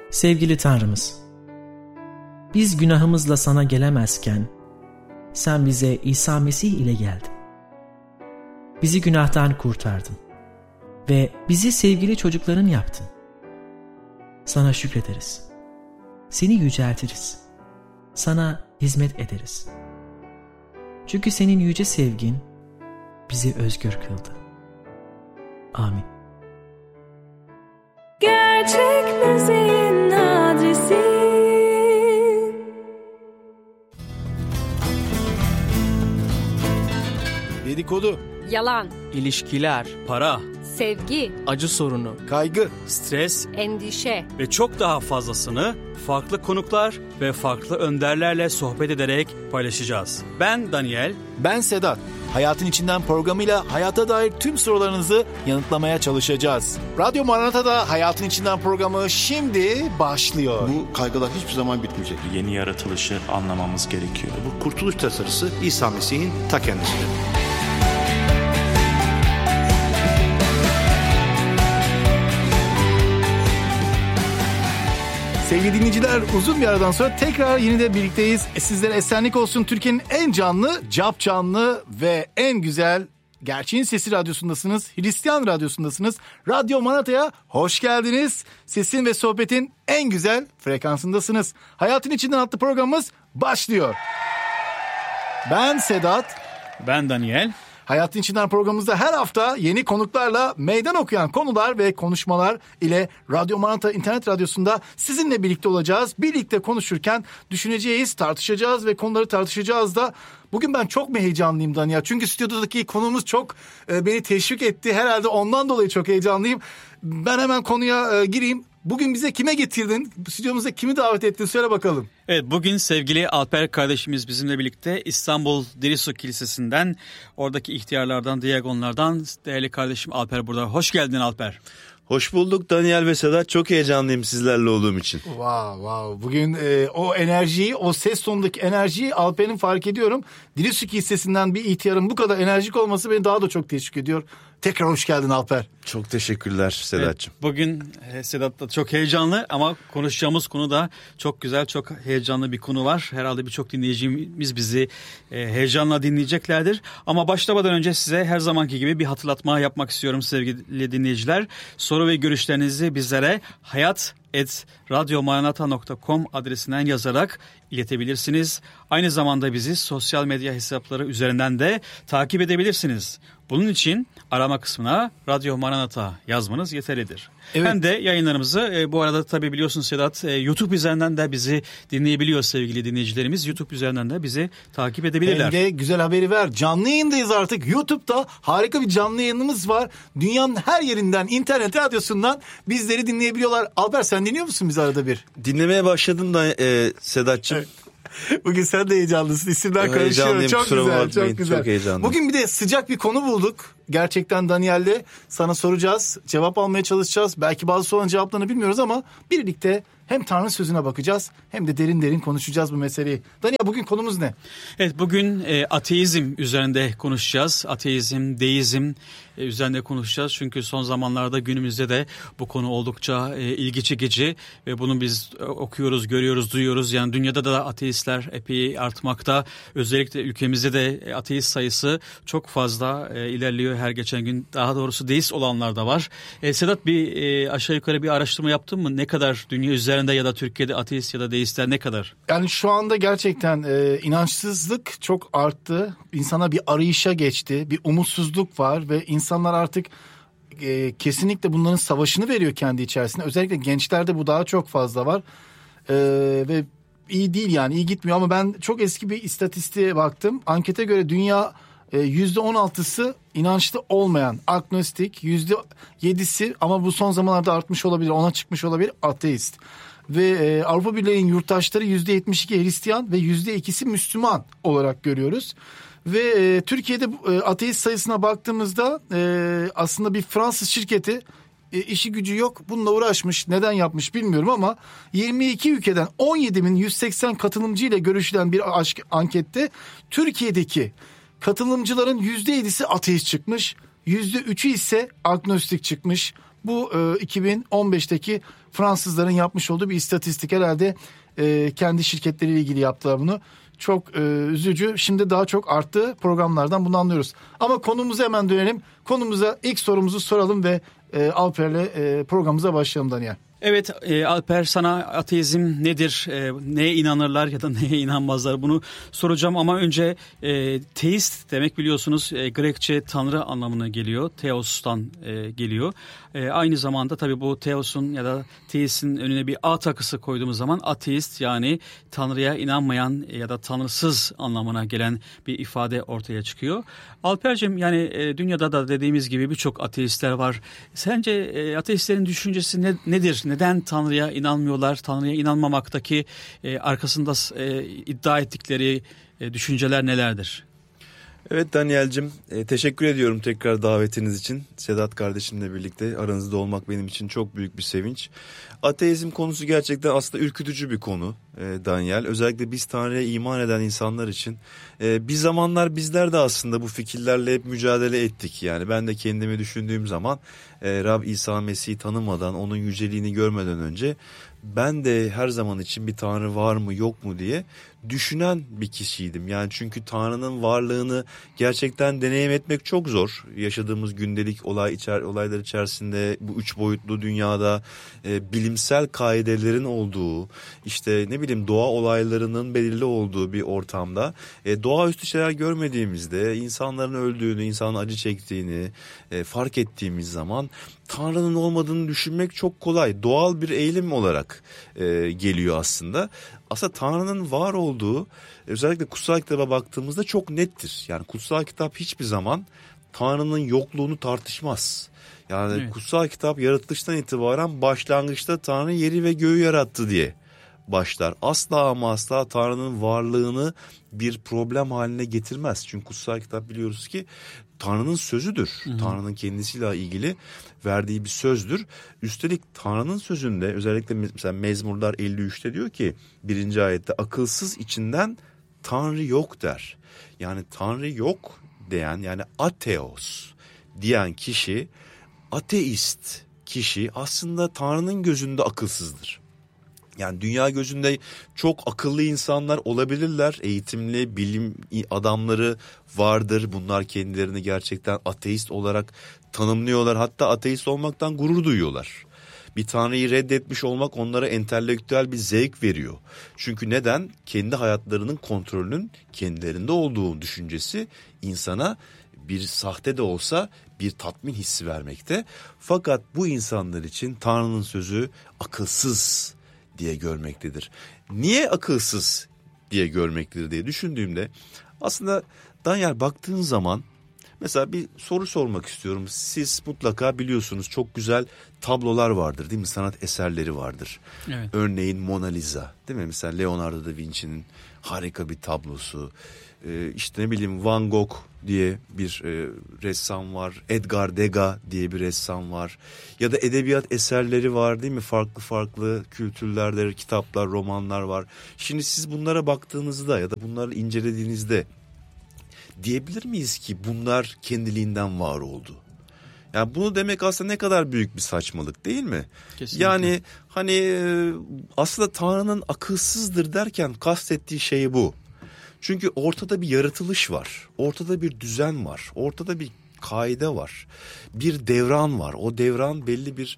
Sevgili Tanrımız, biz günahımızla sana gelemezken sen bize İsa Mesih ile geldin. Bizi günahtan kurtardın ve bizi sevgili çocukların yaptın. Sana şükrederiz. Seni yüceltiriz. Sana hizmet ederiz. Çünkü senin yüce sevgin bizi özgür kıldı. Amin. Gerçek müziğin adresi. Dedikodu, Yalan, İlişkiler, para, sevgi, acı sorunu, kaygı, stres endişe, ve çok daha fazlasını farklı konuklar ve farklı önderlerle sohbet ederek paylaşacağız. Ben Daniel. ben Sedat. Hayatın İçinden programıyla hayata dair tüm sorularınızı yanıtlamaya çalışacağız. Radyo Maranata'da Hayatın İçinden programı şimdi başlıyor. Bu kaygılar hiçbir zaman bitmeyecek. Yeni yaratılışı anlamamız gerekiyor. Bu kurtuluş tasarısı İsa Mesih'in ta kendisidir. Sevgili dinleyiciler, uzun bir aradan sonra tekrar yine de birlikteyiz. Sizlere esenlik olsun. Türkiye'nin en canlı, capcanlı ve en güzel Gerçeğin Sesi Radyosu'ndasınız. Hristiyan Radyosu'ndasınız. Radyo Maranata'ya hoş geldiniz. Sesin ve sohbetin en güzel frekansındasınız. Hayatın İçinden adlı programımız başlıyor. Ben Sedat. Ben Daniel. Hayatın İçinden programımızda her hafta yeni konuklarla meydan okuyan konular ve konuşmalar ile Radyo Maranata İnternet Radyosu'nda sizinle birlikte olacağız. Birlikte konuşurken düşüneceğiz, tartışacağız ve konuları tartışacağız da. Bugün ben çok mu heyecanlıyım Daniel? Çünkü stüdyodaki konuğumuz çok beni teşvik etti. Herhalde ondan dolayı çok heyecanlıyım. Ben hemen konuya gireyim. Bugün bize kime getirdin? Stüdyomuza kimi davet ettin? Söyle bakalım. Evet, bugün sevgili Alper kardeşimiz bizimle birlikte İstanbul Derisu Kilisesi'nden, oradaki ihtiyarlardan, diyakonlardan değerli kardeşim Alper burada. Hoş geldin Alper. Hoş bulduk Daniel ve Sedat. Çok heyecanlıyım sizlerle olduğum için. Wow. Bugün o enerjiyi, o ses tonundaki enerjiyi Alper'in fark ediyorum. Derisu Kilisesi'nden bir ihtiyarın bu kadar enerjik olması beni daha da çok teşvik ediyor. Tekrar hoş geldin Alper. Çok teşekkürler Sedat'cığım. Evet, bugün Sedat da çok heyecanlı ama konuşacağımız konu da çok güzel, çok heyecanlı bir konu var. Herhalde birçok dinleyicimiz bizi heyecanla dinleyeceklerdir. Ama başlamadan önce size her zamanki gibi bir hatırlatma yapmak istiyorum sevgili dinleyiciler. Soru ve görüşlerinizi bizlere hayat@radyomaranata.com adresinden yazarak iletebilirsiniz. Aynı zamanda bizi sosyal medya hesapları üzerinden de takip edebilirsiniz. Bunun için arama kısmına Radyo Maranata yazmanız yeterlidir. Evet. Hem de yayınlarımızı bu arada tabii biliyorsun Sedat, YouTube üzerinden de bizi dinleyebiliyor sevgili dinleyicilerimiz. YouTube üzerinden de bizi takip edebilirler. Hem de güzel haberi ver. Canlı yayındayız artık. YouTube'da harika bir canlı yayınımız var. Dünyanın her yerinden, internet radyosundan bizleri dinleyebiliyorlar. Alper, sen dinliyor musun bizi arada bir? Dinlemeye başladım da Sedat'cığım. Evet. Bugün sen de heyecanlısın. İsimler karışıyor. Çok güzel, çok güzel. Çok heyecanlıyım. Bugün bir de sıcak bir konu bulduk. Gerçekten Daniel'le sana soracağız. Cevap almaya çalışacağız. Belki bazı soruların cevaplarını bilmiyoruz ama birlikte hem Tanrı sözüne bakacağız hem de derin derin konuşacağız bu meseleyi. Daniel, bugün konumuz ne? Evet, bugün ateizm üzerinde konuşacağız. Ateizm, deizm üzerinde konuşacağız. Çünkü son zamanlarda günümüzde de bu konu oldukça ilgi çekici ve bunu biz okuyoruz, görüyoruz, duyuyoruz. Yani dünyada da ateistler epey artmakta. Özellikle ülkemizde de ateist sayısı çok fazla ilerliyor her geçen gün. Daha doğrusu deist olanlar da var. Sedat, bir aşağı yukarı bir araştırma yaptın mı? Ne kadar dünya üzerinde ya da Türkiye'de ateist ya da deistler ne kadar? Yani şu anda gerçekten inançsızlık çok arttı. İnsana bir arayışa geçti. Bir umutsuzluk var ve insanlar artık kesinlikle bunların savaşını veriyor kendi içerisinde. Özellikle gençlerde bu daha çok fazla var. Ve iyi değil, yani iyi gitmiyor ama ben çok eski bir istatistiğe baktım. Ankete göre dünya %16'sı inançlı olmayan, agnostik, %7'si ama bu son zamanlarda artmış olabilir, ona çıkmış olabilir, ateist. Ve Avrupa Birliği'nin yurttaşları %72 Hristiyan ve %2'si Müslüman olarak görüyoruz. Ve Türkiye'de ateist sayısına baktığımızda aslında bir Fransız şirketi işi gücü yok, bununla uğraşmış, neden yapmış bilmiyorum ama 22 ülkeden 17.180 katılımcı ile görüşülen bir ankette Türkiye'deki katılımcıların %7'si ateist çıkmış, %3'ü ise agnostik çıkmış. Bu 2015'teki Fransızların yapmış olduğu bir istatistik, herhalde kendi şirketleriyle ilgili yaptılar bunu. Çok üzücü. Şimdi daha çok arttı programlardan, bunu anlıyoruz. Ama konumuza hemen dönelim. Konumuza ilk sorumuzu soralım ve Alper'le programımıza başlayalım Daniel. Evet Alper, sana ateizm nedir, neye inanırlar ya da neye inanmazlar bunu soracağım. Ama önce teist demek biliyorsunuz Grekçe tanrı anlamına geliyor. Theos'tan geliyor. Aynı zamanda tabii bu Theos'un ya da teistin önüne bir A takısı koyduğumuz zaman ateist, yani tanrıya inanmayan ya da tanrısız anlamına gelen bir ifade ortaya çıkıyor. Alper'cim, yani dünyada da dediğimiz gibi birçok ateistler var. Sence ateistlerin düşüncesi nedir? Neden Tanrı'ya inanmıyorlar? Tanrı'ya inanmamaktaki arkasında iddia ettikleri düşünceler nelerdir? Evet Daniel'cim, teşekkür ediyorum tekrar davetiniz için. Sedat kardeşimle birlikte aranızda olmak benim için çok büyük bir sevinç. Ateizm konusu gerçekten aslında ürkütücü bir konu Daniel. Özellikle biz Tanrı'ya iman eden insanlar için. Bir zamanlar bizler de aslında bu fikirlerle hep mücadele ettik. Yani ben de kendimi düşündüğüm zaman Rab İsa Mesih'i tanımadan, onun yüceliğini görmeden önce ben de her zaman için bir Tanrı var mı yok mu diye düşünen bir kişiydim. Yani çünkü Tanrı'nın varlığını gerçekten deneyim etmek çok zor. Yaşadığımız gündelik olaylar içerisinde, bu 3 boyutlu dünyada bilimsel kaidelerin olduğu, işte ne bileyim doğa olaylarının belirli olduğu bir ortamda doğaüstü şeyler görmediğimizde, insanların öldüğünü, insanın acı çektiğini fark ettiğimiz zaman Tanrı'nın olmadığını düşünmek çok kolay. Doğal bir eğilim olarak geliyor aslında. Aslında Tanrı'nın var olduğu, özellikle kutsal kitaba baktığımızda çok nettir. Yani kutsal kitap hiçbir zaman Tanrı'nın yokluğunu tartışmaz. Yani evet. Kutsal kitap yaratılıştan itibaren başlangıçta Tanrı yeri ve göğü yarattı diye başlar. Asla ama asla Tanrı'nın varlığını bir problem haline getirmez. Çünkü kutsal kitap biliyoruz ki Tanrı'nın sözüdür. Hı hı. Tanrı'nın kendisiyle ilgili verdiği bir sözdür. Üstelik Tanrı'nın sözünde, özellikle mesela Mezmurlar 53'te diyor ki 1. ayette, akılsız içinden Tanrı yok der. Yani Tanrı yok diyen, yani ateos diyen kişi, ateist kişi aslında Tanrı'nın gözünde akılsızdır. Yani dünya gözünde çok akıllı insanlar olabilirler, eğitimli bilim adamları vardır. Bunlar kendilerini gerçekten ateist olarak tanımlıyorlar. Hatta ateist olmaktan gurur duyuyorlar. Bir Tanrı'yı reddetmiş olmak onlara entelektüel bir zevk veriyor. Çünkü neden? Kendi hayatlarının kontrolünün kendilerinde olduğu düşüncesi insana bir sahte de olsa bir tatmin hissi vermekte. Fakat bu insanlar için Tanrı'nın sözü akılsız diye görmektedir. Niye akılsız diye görmektedir diye düşündüğümde aslında Daniel, baktığın zaman mesela bir soru sormak istiyorum. Siz mutlaka biliyorsunuz, çok güzel tablolar vardır değil mi? Sanat eserleri vardır. Evet. Örneğin Mona Lisa değil mi? Mesela Leonardo da Vinci'nin harika bir tablosu. İşte ne bileyim Van Gogh diye bir ressam var. Edgar Degas diye bir ressam var. Ya da edebiyat eserleri var değil mi? Farklı farklı kültürlerde kitaplar, romanlar var. Şimdi siz bunlara baktığınızda ya da bunları incelediğinizde diyebilir miyiz ki bunlar kendiliğinden var oldu? Yani bunu demek aslında ne kadar büyük bir saçmalık değil mi? Kesinlikle. Yani hani aslında Tanrı'nın akılsızdır derken kastettiği şey bu. Çünkü ortada bir yaratılış var, ortada bir düzen var, ortada bir kaide var, bir devran var. O devran belli bir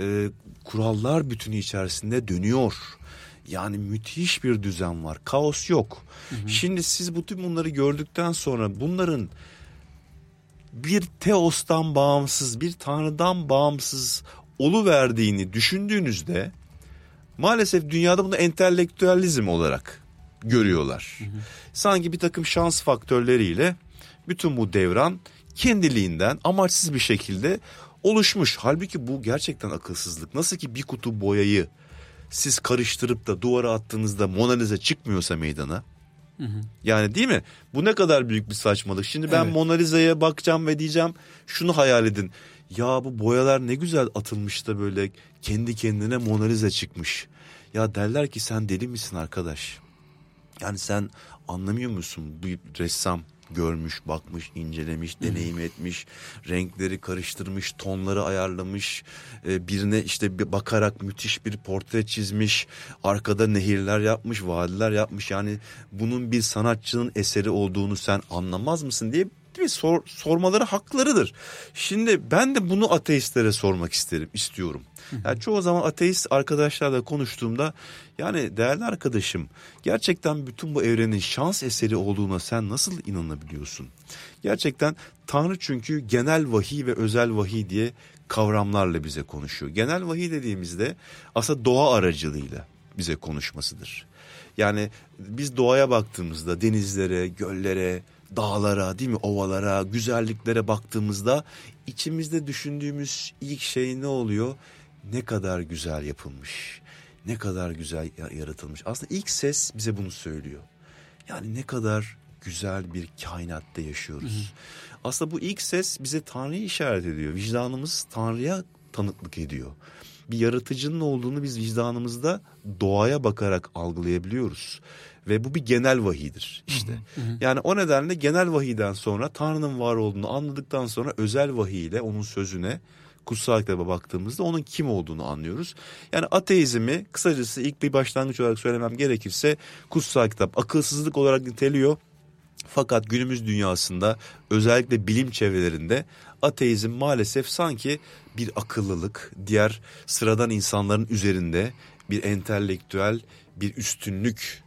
kurallar bütünü içerisinde dönüyor. Yani müthiş bir düzen var, kaos yok. Hı hı. Şimdi siz bütün bunları gördükten sonra bunların bir teostan bağımsız, bir tanrıdan bağımsız oluverdiğini düşündüğünüzde maalesef dünyada bunu entelektüelizm olarak görüyorlar. Hı hı. Sanki bir takım şans faktörleriyle bütün bu devran kendiliğinden amaçsız bir şekilde oluşmuş. Halbuki bu gerçekten akılsızlık. Nasıl ki bir kutu boyayı siz karıştırıp da duvara attığınızda Mona Lisa çıkmıyorsa meydana. Hı hı. Yani değil mi? Bu ne kadar büyük bir saçmalık. Şimdi ben Mona Lisa'ya bakacağım ve diyeceğim, şunu hayal edin. Ya bu boyalar ne güzel atılmış da böyle kendi kendine Mona Lisa çıkmış. Ya derler ki sen deli misin arkadaş? Yani sen anlamıyor musun? Bu ressam görmüş, bakmış, incelemiş, deneyim etmiş, renkleri karıştırmış, tonları ayarlamış, birine işte bakarak müthiş bir portre çizmiş, arkada nehirler yapmış, vadiler yapmış. Yani bunun bir sanatçının eseri olduğunu sen anlamaz mısın diye bir sormaları haklarıdır. Şimdi ben de bunu ateistlere sormak istiyorum. Yani çoğu zaman ateist arkadaşlarla konuştuğumda, yani değerli arkadaşım, gerçekten bütün bu evrenin şans eseri olduğuna sen nasıl inanabiliyorsun? Gerçekten Tanrı çünkü genel vahiy ve özel vahiy diye kavramlarla bize konuşuyor. Genel vahiy dediğimizde aslında doğa aracılığıyla bize konuşmasıdır. Yani biz doğaya baktığımızda denizlere, göllere, dağlara, değil mi, ovalara, güzelliklere baktığımızda içimizde düşündüğümüz ilk şey ne oluyor? Ne kadar güzel yapılmış, ne kadar güzel yaratılmış. Aslında ilk ses bize bunu söylüyor. Yani ne kadar güzel bir kainatta yaşıyoruz. Aslında bu ilk ses bize Tanrı'yı işaret ediyor. Vicdanımız Tanrı'ya tanıklık ediyor. Bir yaratıcının olduğunu biz vicdanımızda doğaya bakarak algılayabiliyoruz. Ve bu bir genel vahiydir işte. Yani o nedenle genel vahiyden sonra Tanrı'nın var olduğunu anladıktan sonra özel vahiy ile onun sözüne, kutsal kitaba baktığımızda onun kim olduğunu anlıyoruz. Yani ateizmi kısacası ilk bir başlangıç olarak söylemem gerekirse kutsal kitap akılsızlık olarak niteliyor. Fakat günümüz dünyasında özellikle bilim çevrelerinde ateizm maalesef sanki bir akıllılık, diğer sıradan insanların üzerinde bir entelektüel bir üstünlük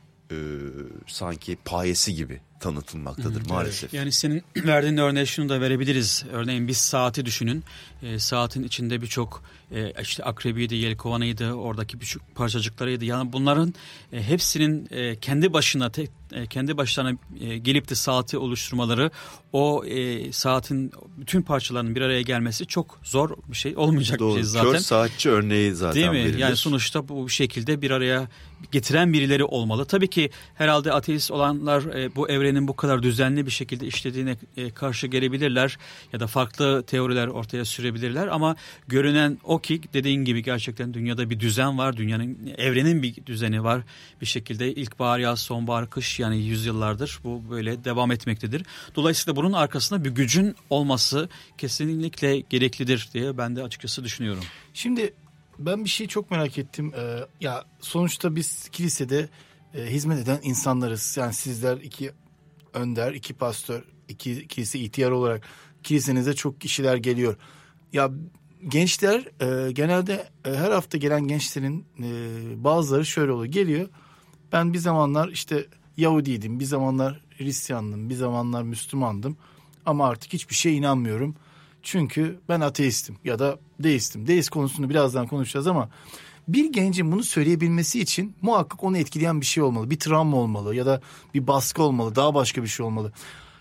sanki payesi gibi tanıtılmaktadır maalesef. Yani senin verdiğin örneği şunu da verebiliriz. Örneğin bir saati düşünün. Saatin içinde birçok işte akrebiydi, yelkovanıydı, oradaki birçok parçacıklarıydı. Yani bunların hepsinin kendi başlarına gelip de saati oluşturmaları, o saatin bütün parçalarının bir araya gelmesi çok zor bir şey, olmayacak bir şey zaten. Kör saatçi örneği zaten değil mi? verilir. Yani sonuçta bu şekilde bir araya getiren birileri olmalı. Tabii ki herhalde ateist olanlar bu evrenin bu kadar düzenli bir şekilde işlediğine karşı gelebilirler ya da farklı teoriler ortaya sürebilirler, ama görünen o ki dediğin gibi gerçekten dünyada bir düzen var. Evrenin bir düzeni var. Bir şekilde ilkbahar, yaz, sonbahar, kış, yani yüzyıllardır bu böyle devam etmektedir. Dolayısıyla bunun arkasında bir gücün olması kesinlikle gereklidir diye ben de açıkçası düşünüyorum. Şimdi ben bir şeyi çok merak ettim. Ya sonuçta biz kilisede hizmet eden insanlarız. Yani sizler iki önder, iki pastör, iki kilise ihtiyar olarak kilisenize çok kişiler geliyor. Ya gençler genelde her hafta gelen gençlerin bazıları şöyle oluyor. Geliyor, ben bir zamanlar işte Yahudiydim, bir zamanlar Hristiyandım, bir zamanlar Müslümandım ama artık hiçbir şeye inanmıyorum. Çünkü ben ateistim ya da deistim. Deist konusunu birazdan konuşacağız ama bir gencin bunu söyleyebilmesi için muhakkak onu etkileyen bir şey olmalı. Bir travma olmalı ya da bir baskı olmalı, daha başka bir şey olmalı.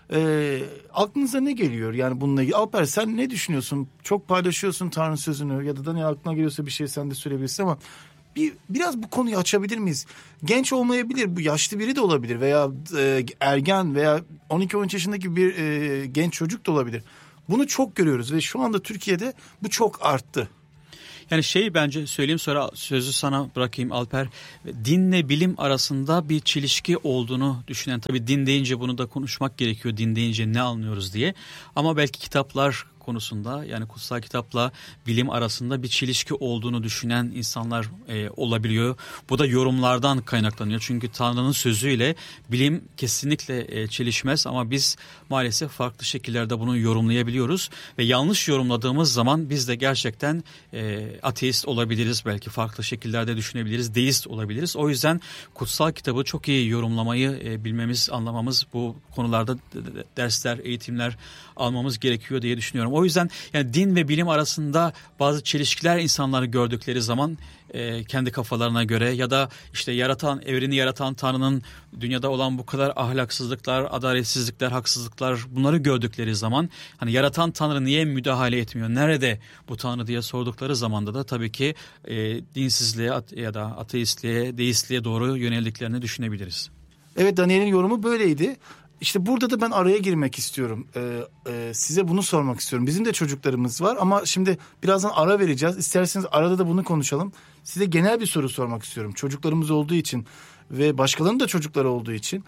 Aklınıza ne geliyor yani bununla ilgili? Alper, sen ne düşünüyorsun? Çok paylaşıyorsun Tanrı sözünü ya da ne aklına geliyorsa bir şey sen de söyleyebilirsin ama biraz bu konuyu açabilir miyiz? Genç olmayabilir, bu yaşlı biri de olabilir veya ergen veya 12-13 yaşındaki bir genç çocuk da olabilir. Bunu çok görüyoruz ve şu anda Türkiye'de bu çok arttı. Yani bence söyleyeyim, sonra sözü sana bırakayım Alper. Dinle bilim arasında bir çelişki olduğunu düşünen, tabii din deyince bunu da konuşmak gerekiyor. Din deyince ne anlıyoruz diye. Ama belki kitaplar konusunda, yani kutsal kitapla bilim arasında bir çelişki olduğunu düşünen insanlar olabiliyor. Bu da yorumlardan kaynaklanıyor. Çünkü Tanrı'nın sözüyle bilim kesinlikle çelişmez ama biz maalesef farklı şekillerde bunu yorumlayabiliyoruz ve yanlış yorumladığımız zaman biz de gerçekten ateist olabiliriz, belki farklı şekillerde düşünebiliriz, deist olabiliriz. O yüzden kutsal kitabı çok iyi yorumlamayı bilmemiz, anlamamız, bu konularda dersler, eğitimler almamız gerekiyor diye düşünüyorum. O yüzden yani din ve bilim arasında bazı çelişkiler insanları gördükleri zaman kendi kafalarına göre ya da işte evreni yaratan Tanrı'nın dünyada olan bu kadar ahlaksızlıklar, adaletsizlikler, haksızlıklar, bunları gördükleri zaman hani yaratan Tanrı niye müdahale etmiyor? Nerede bu Tanrı diye sordukları zamanda da tabii ki dinsizliğe ya da ateistliğe, deistliğe doğru yöneldiklerini düşünebiliriz. Evet, Daniel'in yorumu böyleydi. İşte burada da ben araya girmek istiyorum. Size bunu sormak istiyorum. Bizim de çocuklarımız var ama şimdi birazdan ara vereceğiz. İsterseniz arada da bunu konuşalım. Size genel bir soru sormak istiyorum. Çocuklarımız olduğu için ve başkalarının da çocukları olduğu için.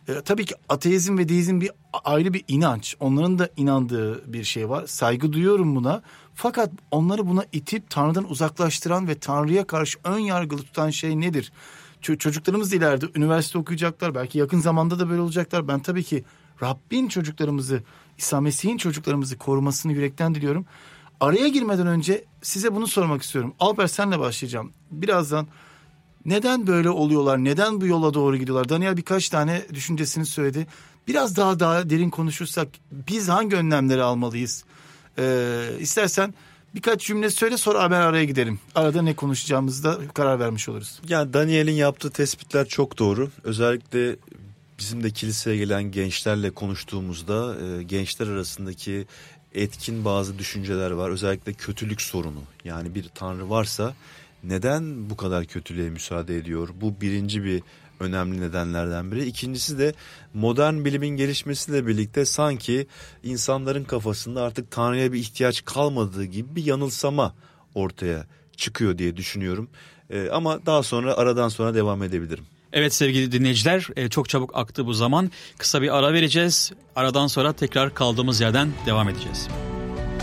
Tabii ki ateizm ve deizm bir ayrı bir inanç. Onların da inandığı bir şey var. Saygı duyuyorum buna. Fakat onları buna itip Tanrı'dan uzaklaştıran ve Tanrı'ya karşı ön yargılı tutan şey nedir? Çocuklarımız ileride üniversite okuyacaklar. Belki yakın zamanda da böyle olacaklar. Ben tabii ki Rabbin çocuklarımızı, İsa Mesih'in çocuklarımızı korumasını yürekten diliyorum. Araya girmeden önce size bunu sormak istiyorum. Alper, senle başlayacağım. Birazdan neden böyle oluyorlar? Neden bu yola doğru gidiyorlar? Daniel birkaç tane düşüncesini söyledi. Biraz daha derin konuşursak biz hangi önlemleri almalıyız? İstersen birkaç cümle söyle, sonra haber araya gidelim. Arada ne konuşacağımızda karar vermiş oluruz. Yani Daniel'in yaptığı tespitler çok doğru. Özellikle bizim de kiliseye gelen gençlerle konuştuğumuzda gençler arasındaki etkin bazı düşünceler var. Özellikle kötülük sorunu. Yani bir tanrı varsa neden bu kadar kötülüğe müsaade ediyor? Bu birinci bir önemli nedenlerden biri. İkincisi de modern bilimin gelişmesiyle birlikte sanki insanların kafasında artık Tanrı'ya bir ihtiyaç kalmadığı gibi bir yanılsama ortaya çıkıyor diye düşünüyorum. Ama daha sonra, aradan sonra devam edebilirim. Evet sevgili dinleyiciler, çok çabuk aktı bu zaman. Kısa bir ara vereceğiz. Aradan sonra tekrar kaldığımız yerden devam edeceğiz.